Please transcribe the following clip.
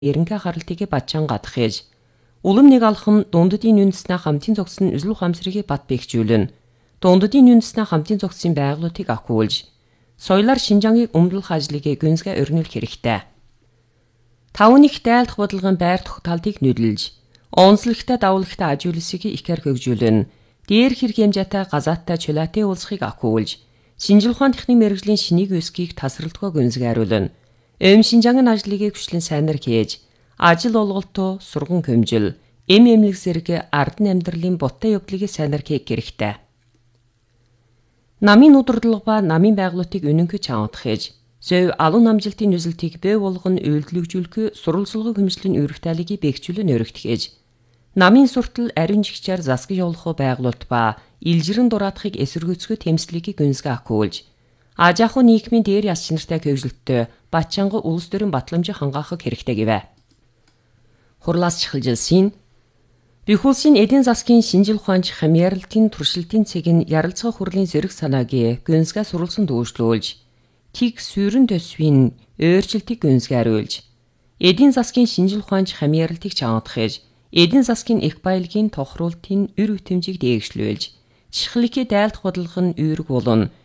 эренхэ харалтыг батчангадах ээж. Улам нэг алхам дунддын үндэснээ хамтын зогсон үзэл ухаамсарыг бат бэхжүүлнэ. Дунддын үндэснээ хамтын зогсон байгууллагыг ахиулж, соёлоор Шинжааныг өмдүүлэх ажлыг гүнзгий өрнүүлэх хэрэгтэй. Тавных дайлдах бодлогын байр тогтоолтыг нөлөөлж, онцлогтой давуулагтай аж үйлсийг ихээр хөгжүүлнэ. Дээр хэрэг хэмжээтэй газааттай чулаатай уулзахыг ахиулж, шинжил ухаан техникийн мэргэжлийн шинийг өсгийг тасралтгүй гүнзгийруулна. Шинжаангийн ажлыг хүчлэн сайнаар хийж, ажил олголтоо, сурган хөмжил, эмнэлэг зэрэг ард амьдралын буттай явдлыг сайнаар хийх хэрэгтэй. Намын удирдлага ба намын байгууллагыг үнэнхэж хангах хийж, зөв алуун амжилтын нүзэлтийг бий болгон үйлдвэрлэгжүүлэх сурвалжлагын хэмжлэлийн өргөтөлийг бэхжүүлэн өргөх хийж, намын суртал ариун жигчээр засаг явуулах байгуулалт ба илжирэн дураатахыг эсэргүүцэх тэмцлийг гүнзгий ахиулж, аж ахуй нийгмийн дээр яс чинартай хөгжилтөй Батчанга улс төрийн батламжийг хангаах хэрэгтэй гэвэ. Хурлаас чахалжилсан Бэх улсын эдийн засгийн шинжил ухаанч хамьяаралтын туршилтын цэг нь ярилцах хурлын зэрэг санааг гүнзгий сурвалжсан дүүжлүүлж, тэг сүйрэн төсвийн өөрчлөлтийг гүнзгийруулж, эдийн засгийн шинжил ухаанч хамьяаралтыг чангадах, эдийн засгийн их баялагын тохируултын үр өтөмжийг дээгшлүүлж, чихлэхий дайлдах бодлого нь үүрэг болон